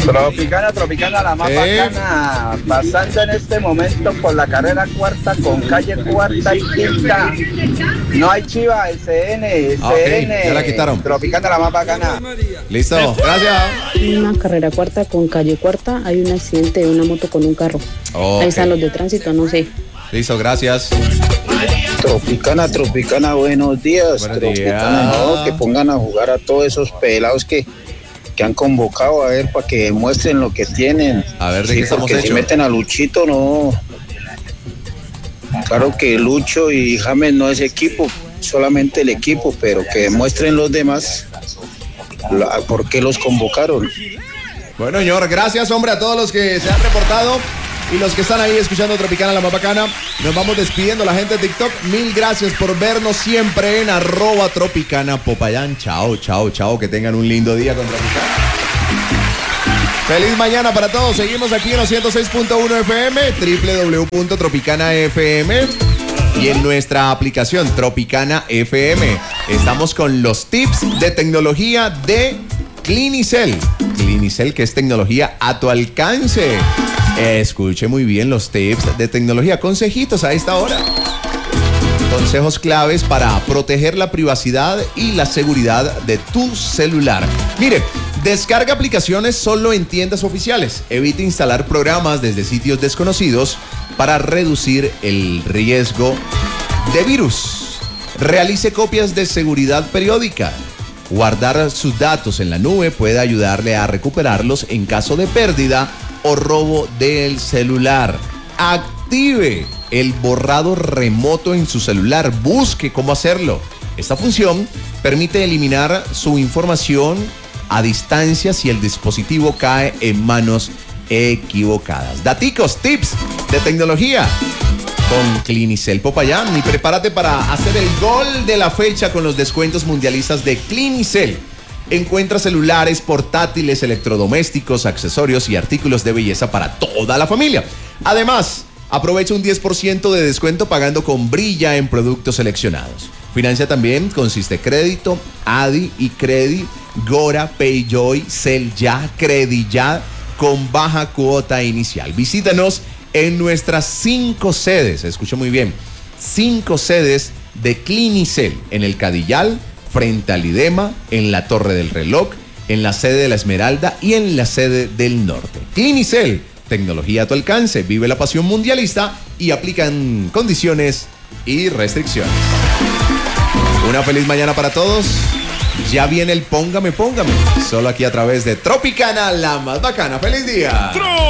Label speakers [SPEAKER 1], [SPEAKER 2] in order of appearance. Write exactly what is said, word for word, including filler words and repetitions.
[SPEAKER 1] Tropicana, Tropicana, la más
[SPEAKER 2] Sí.
[SPEAKER 1] bacana. Pasando en este momento por la carrera cuarta con calle cuarta y quinta. No hay chiva, el C N, el
[SPEAKER 2] Ah, ok,
[SPEAKER 1] C N.
[SPEAKER 2] ya la quitaron.
[SPEAKER 1] Tropicana, la más bacana.
[SPEAKER 2] Listo, gracias.
[SPEAKER 3] En una carrera cuarta con calle cuarta hay un accidente de una moto con un carro.
[SPEAKER 2] Ok.
[SPEAKER 3] Ahí están los de tránsito, no sé.
[SPEAKER 2] Listo, gracias.
[SPEAKER 1] Tropicana, Tropicana, buenos días.
[SPEAKER 2] Buenos
[SPEAKER 1] Tropicana,
[SPEAKER 2] días.
[SPEAKER 1] no, que pongan a jugar a todos esos pelados que, que han convocado, a ver, para que muestren lo que tienen.
[SPEAKER 2] A ver, ¿de
[SPEAKER 1] Sí,
[SPEAKER 2] qué estamos
[SPEAKER 1] porque si
[SPEAKER 2] hechos?
[SPEAKER 1] meten a Luchito, no. Claro que Lucho y James no es equipo, solamente el equipo, pero que demuestren los demás la- por qué los convocaron.
[SPEAKER 2] Bueno, señor, gracias, hombre, a todos los que se han reportado y los que están ahí escuchando Tropicana, la más bacana. Nos vamos despidiendo, la gente de TikTok. Mil gracias por vernos siempre en arroba Tropicana Popayán. Chao, chao, chao. Que tengan un lindo día con Tropicana. Feliz mañana para todos. Seguimos aquí en los ciento seis punto uno F M, doble u doble u doble u punto tropicana F M y en nuestra aplicación Tropicana F M. Estamos con los tips de tecnología de Clinicel. Clinicel, que es tecnología a tu alcance. Escuche muy bien los tips de tecnología. Consejitos a esta hora. Consejos claves para proteger la privacidad y la seguridad de tu celular. Mire, descarga aplicaciones solo en tiendas oficiales. Evite instalar programas desde sitios desconocidos para reducir el riesgo de virus. Realice copias de seguridad periódica. Guardar sus datos en la nube puede ayudarle a recuperarlos en caso de pérdida o robo del celular. Active el borrado remoto en su celular. Busque cómo hacerlo. Esta función permite eliminar su información a distancia si el dispositivo cae en manos equivocadas. Daticos, tips de tecnología con Clinicel Popayán. Y prepárate para hacer el gol de la fecha con los descuentos mundialistas de Clinicel. Encuentra celulares, portátiles, electrodomésticos, accesorios y artículos de belleza para toda la familia. Además, aprovecha un diez por ciento de descuento pagando con Brilla en productos seleccionados. Financia también con Siste Crédito, Adi y Credi, Gora, Payjoy, Cel Ya, Credi Ya, con baja cuota inicial. Visítanos en nuestras cinco sedes, escucha muy bien, cinco sedes de Clinicel, en el Cadillal, frente al IDEMA, en la Torre del Reloj, en la sede de la Esmeralda y en la sede del Norte. Clinicel, tecnología a tu alcance, vive la pasión mundialista y aplican condiciones y restricciones. Una feliz mañana para todos. Ya viene el Póngame, Póngame, solo aquí a través de Tropicana, la más bacana. ¡Feliz día!